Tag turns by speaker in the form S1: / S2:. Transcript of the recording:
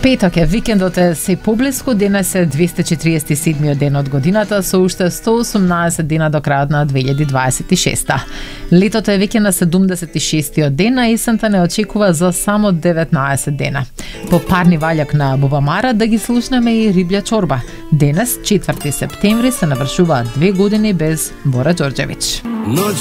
S1: Петок е, викендот е се поблиску, денес е 247 ден од годината со уште 118 дена до крајот на 2026. Летото е веќе на 76 ден, а есента не очекува за само 19 дена. По парни ваљак на Бубамара да ги слушнеме и риблја чорба. Денес, 4 септември, се навршуваат 2 години без Бора Ѓорѓевиќ.